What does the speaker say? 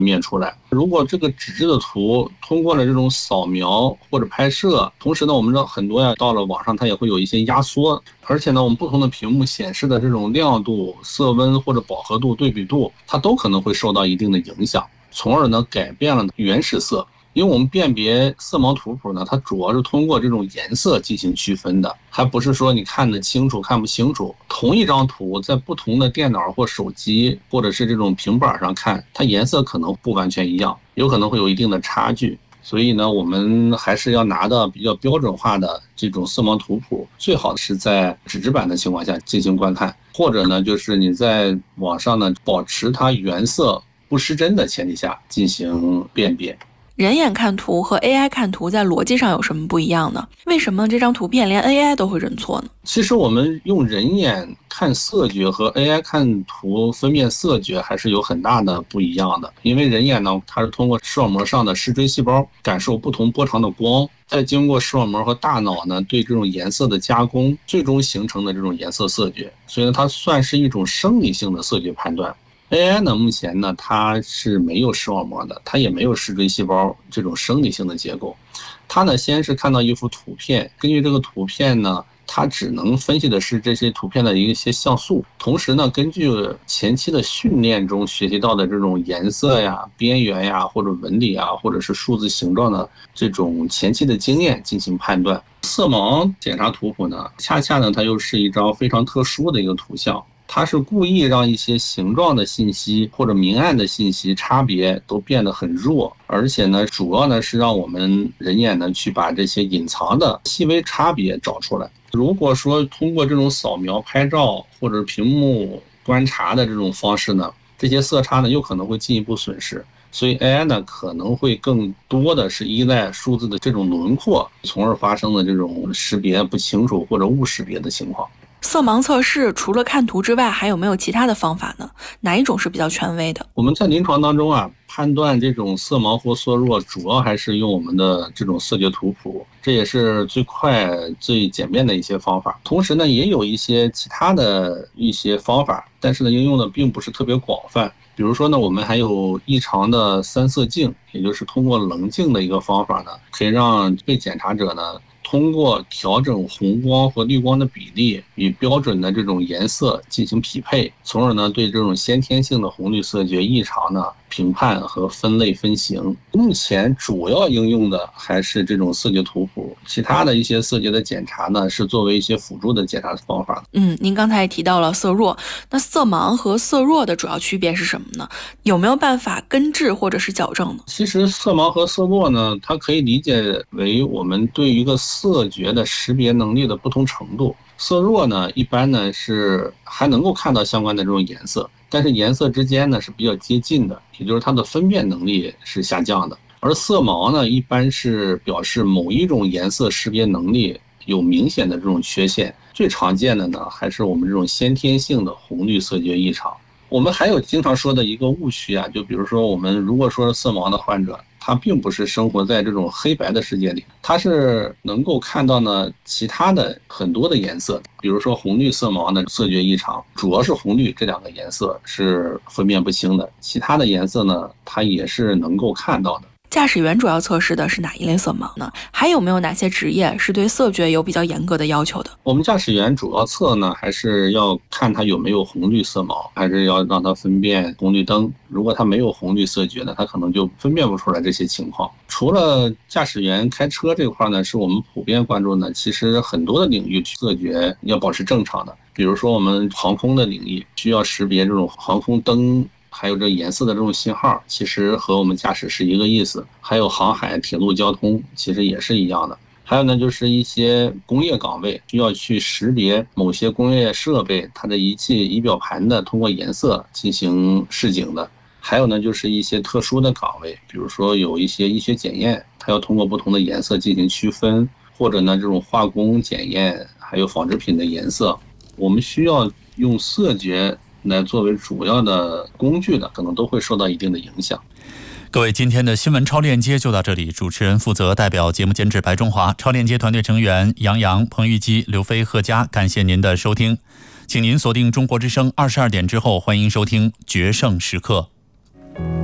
面出来。如果这个纸质的图通过了这种扫描或者拍摄，同时呢，我们知道很多到了网上它也会有一些压缩，而且呢，我们不同的屏幕显示的这种亮度、色温或者饱和度、对比度，它都可能会受到一定的影响，从而呢改变了原始色。因为我们辨别色盲图谱呢，它主要是通过这种颜色进行区分的，还不是说你看得清楚看不清楚。同一张图在不同的电脑或手机或者是这种平板上看，它颜色可能不完全一样，有可能会有一定的差距。所以呢，我们还是要拿到比较标准化的这种色盲图谱，最好是在纸质版的情况下进行观看，或者呢，就是你在网上呢保持它原色不失真的前提下进行辨别。 人眼看图和 AI 看图在逻辑上有什么不一样呢？为什么这张图片连 AI 都会认错呢？ 其实我们用人眼看色觉和 AI 看图分辨色觉还是有很大的不一样的。因为人眼呢，它是通过视网膜上的视锥细胞感受不同波长的光，再经过视网膜和大脑呢对这种颜色的加工，最终形成的这种颜色色觉。所以呢，它算是一种生理性的色觉判断。AI 呢，目前呢，它是没有视网膜的，它也没有视锥细胞这种生理性的结构。它呢，先是看到一幅图片，根据这个图片呢，它只能分析的是这些图片的一些像素。同时呢，根据前期的训练中学习到的这种颜色呀、边缘呀，或者纹理啊，或者是数字形状的这种前期的经验进行判断。色盲检查图谱呢，恰恰呢，它又是一张非常特殊的一个图像。它是故意让一些形状的信息或者明暗的信息差别都变得很弱，而且呢，主要呢是让我们人眼呢去把这些隐藏的细微差别找出来。如果说通过这种扫描、拍照或者屏幕观察的这种方式呢，这些色差呢又可能会进一步损失。所以 AI 呢可能会更多的是依赖数字的这种轮廓，从而发生的这种识别不清楚或者误识别的情况。 色盲测试除了看图之外，还有没有其他的方法呢？哪一种是比较权威的？ 我们在临床当中啊，判断这种色盲或色弱，主要还是用我们的这种色觉图谱，这也是最快最简便的一些方法。同时呢，也有一些其他的一些方法，但是呢，应用的并不是特别广泛。比如说呢，我们还有异常的三色镜，也就是通过棱镜的一个方法呢，可以让被检查者呢通过调整红光和绿光的比例与标准的这种颜色进行匹配，从而呢对这种先天性的红绿色觉异常呢评判和分类分型。目前主要应用的还是这种色觉图谱，其他的一些色觉的检查呢是作为一些辅助的检查方法。 您刚才也提到了色弱，那色盲和色弱的主要区别是什么呢？有没有办法根治或者是矫正呢？ 其实色盲和色弱呢，它可以理解为我们对于一个色觉的识别能力的不同程度。色弱呢，一般呢是还能够看到相关的这种颜色，但是颜色之间呢是比较接近的，也就是它的分辨能力是下降的。而色盲呢，一般是表示某一种颜色识别能力有明显的这种缺陷，最常见的呢还是我们这种先天性的红绿色觉异常。我们还有经常说的一个误区啊，就比如说我们如果说是色盲的患者，他并不是生活在这种黑白的世界里，他是能够看到呢其他的很多的颜色，比如说红绿色盲的色觉异常，主要是红绿这两个颜色是分辨不清的，其他的颜色呢他也是能够看到的。 驾驶员主要测试的是哪一类色盲呢？还有没有哪些职业是对色觉有比较严格的要求的？ 我们驾驶员主要测呢，还是要看他有没有红绿色盲，还是要让他分辨红绿灯。如果他没有红绿色觉呢，他可能就分辨不出来这些情况。除了驾驶员开车这块呢，是我们普遍关注呢，其实很多的领域色觉要保持正常的。比如说我们航空的领域需要识别这种航空灯还有这颜色的这种信号，其实和我们驾驶是一个意思。还有航海、铁路交通，其实也是一样的。还有呢，就是一些工业岗位需要去识别某些工业设备它的仪器、仪表盘的通过颜色进行示警的。还有呢，就是一些特殊的岗位，比如说有一些医学检验，它要通过不同的颜色进行区分，或者呢这种化工检验，还有纺织品的颜色，我们需要用色觉来作为主要的工具的，可能都会受到一定的影响。 各位，今天的新闻超链接就到这里，主持人负责代表节目监制白中华，超链接团队成员杨洋、彭玉基、刘飞、贺佳，感谢您的收听，请您锁定中国之声22点之后，欢迎收听决胜时刻。